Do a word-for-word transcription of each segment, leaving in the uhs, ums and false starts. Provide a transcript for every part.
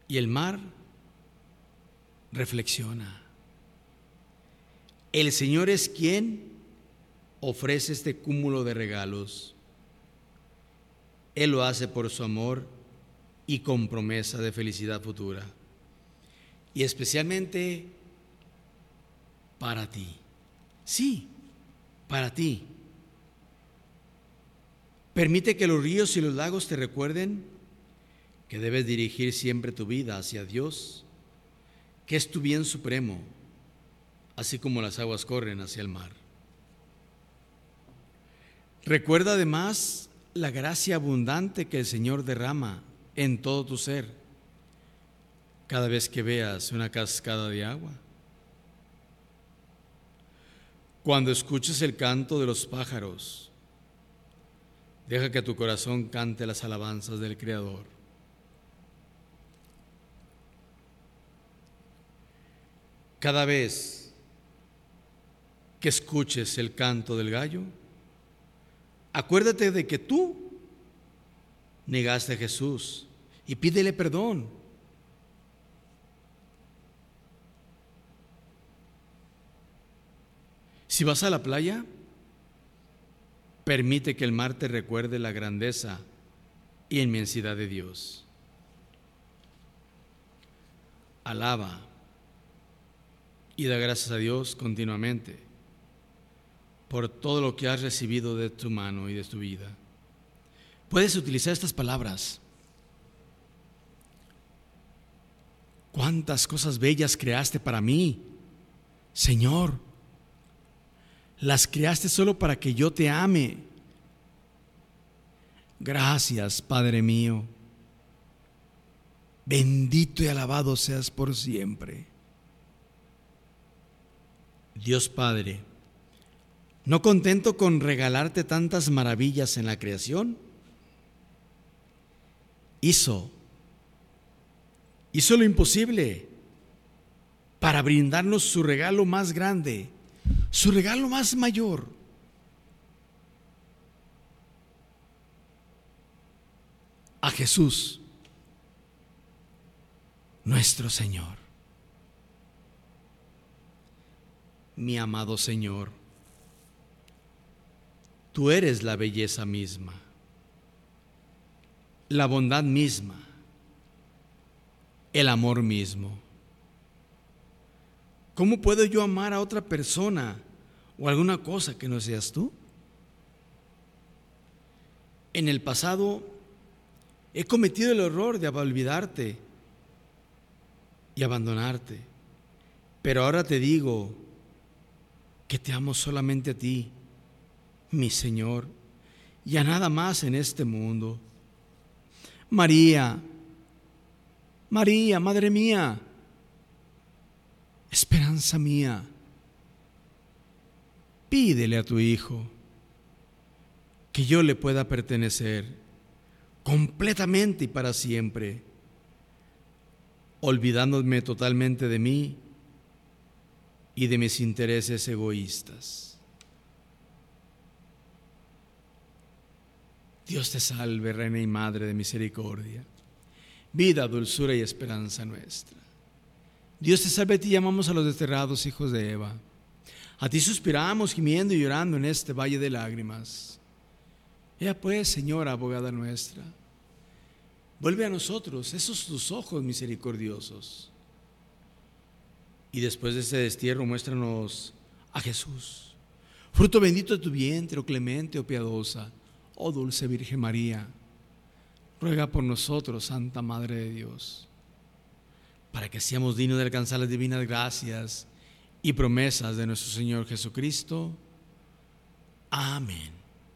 Y el mar reflexiona. El Señor es quien ofrece este cúmulo de regalos. Él lo hace por su amor y con promesa de felicidad futura. Y especialmente para ti. Sí, para ti. Permite que los ríos y los lagos te recuerden que debes dirigir siempre tu vida hacia Dios, que es tu bien supremo, así como las aguas corren hacia el mar. Recuerda además la gracia abundante que el Señor derrama en todo tu ser cada vez que veas una cascada de agua. Cuando escuches el canto de los pájaros, deja que tu corazón cante las alabanzas del Creador. Cada vez que escuches el canto del gallo, acuérdate de que tú negaste a Jesús y pídele perdón. Si vas a la playa, permite que el mar te recuerde la grandeza y inmensidad de Dios. Alaba y da gracias a Dios continuamente por todo lo que has recibido de tu mano y de tu vida. Puedes utilizar estas palabras. ¿Cuántas cosas bellas creaste para mí, Señor? Las creaste solo para que yo te ame. Gracias, Padre mío. Bendito y alabado seas por siempre. Dios Padre, no contento con regalarte tantas maravillas en la creación, hizo, hizo lo imposible para brindarnos su regalo más grande, su regalo más mayor. A Jesús, nuestro Señor. Mi amado Señor, tú eres la belleza misma, la bondad misma, el amor mismo. ¿Cómo puedo yo amar a otra persona o alguna cosa que no seas tú? En el pasado he cometido el error de olvidarte y abandonarte, pero ahora te digo que te amo solamente a ti, mi Señor, y a nada más en este mundo. María, María, Madre mía, esperanza mía, pídele a tu Hijo que yo le pueda pertenecer completamente y para siempre, olvidándome totalmente de mí y de mis intereses egoístas. Dios te salve, Reina y Madre de misericordia, vida, dulzura y esperanza nuestra. Dios te salve, a ti llamamos a los desterrados hijos de Eva. A ti suspiramos gimiendo y llorando en este valle de lágrimas. Ea pues, Señora, abogada nuestra, vuelve a nosotros esos tus ojos misericordiosos. Y después de ese destierro, muéstranos a Jesús, fruto bendito de tu vientre, oh clemente, oh piadosa, oh dulce Virgen María. Ruega por nosotros, Santa Madre de Dios, para que seamos dignos de alcanzar las divinas gracias y promesas de nuestro Señor Jesucristo. Amén.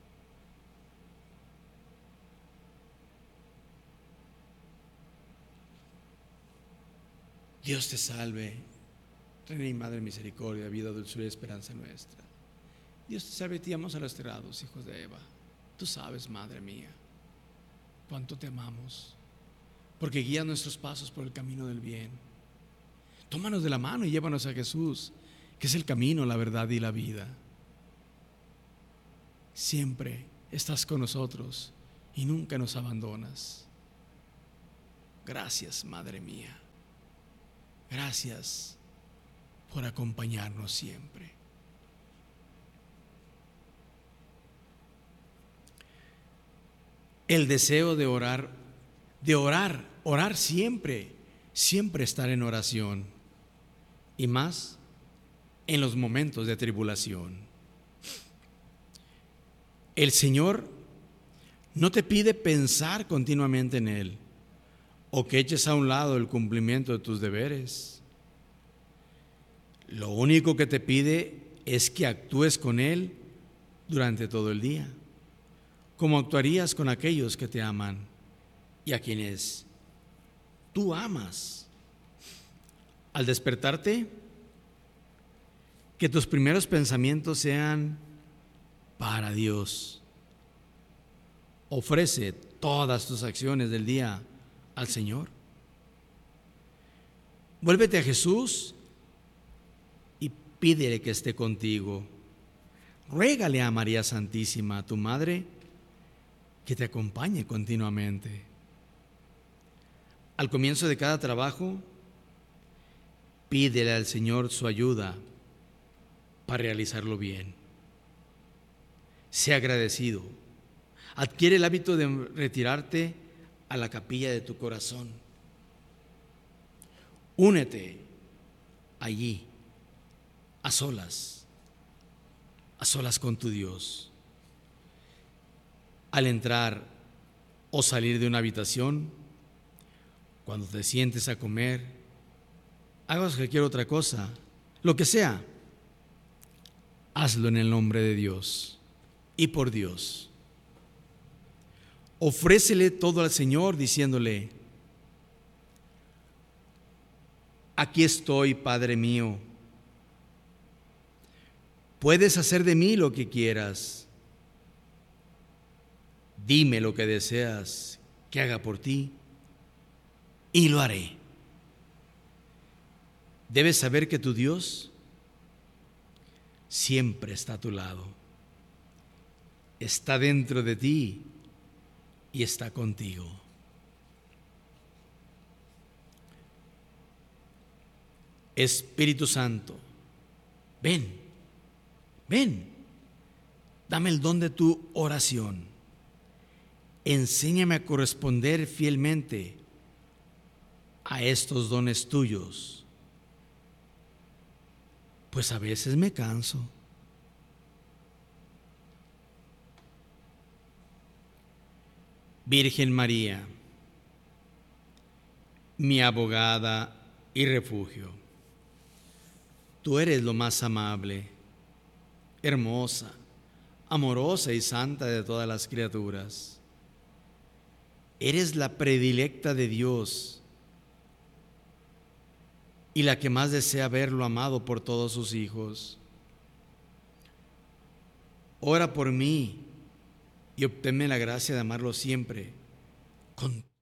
Dios te salve, Reina y Madre de misericordia, vida, dulzura y esperanza nuestra. Dios te salve, te amamos a los desterrados hijos de Eva. Tú sabes, Madre mía, cuánto te amamos, porque guía nuestros pasos por el camino del bien. Tómanos de la mano y llévanos a Jesús, que es el camino, la verdad y la vida. Siempre estás con nosotros y nunca nos abandonas. Gracias, Madre mía. Gracias por acompañarnos siempre. El deseo de orar, de orar, orar siempre, siempre estar en oración, y más en los momentos de tribulación. El Señor no te pide pensar continuamente en Él o que eches a un lado el cumplimiento de tus deberes. Lo único que te pide es que actúes con Él durante todo el día, como actuarías con aquellos que te aman y a quienes tú amas. Al despertarte, que tus primeros pensamientos sean para Dios. Ofrece todas tus acciones del día al Señor. Vuélvete a Jesús y pídele que esté contigo. Ruégale a María Santísima, tu Madre, que te acompañe continuamente. Al comienzo de cada trabajo, pídele al Señor su ayuda para realizarlo bien. Sé agradecido. Adquiere el hábito de retirarte a la capilla de tu corazón. Únete allí, a solas, a solas con tu Dios. Al entrar o salir de una habitación, cuando te sientes a comer, hagas cualquier otra cosa, lo que sea, hazlo en el nombre de Dios y por Dios. Ofrécele todo al Señor diciéndole: aquí estoy, Padre mío. Puedes hacer de mí lo que quieras. Dime lo que deseas que haga por ti y lo haré. Debes saber que tu Dios siempre está a tu lado, está dentro de ti y está contigo. Espíritu Santo, ven, ven, dame el don de tu oración. Enséñame a corresponder fielmente a estos dones tuyos, pues a veces me canso. Virgen María, mi abogada y refugio, tú eres lo más amable, hermosa, amorosa y santa de todas las criaturas. Eres la predilecta de Dios y la que más desea verlo amado por todos sus hijos. Ora por mí y obténme la gracia de amarlo siempre con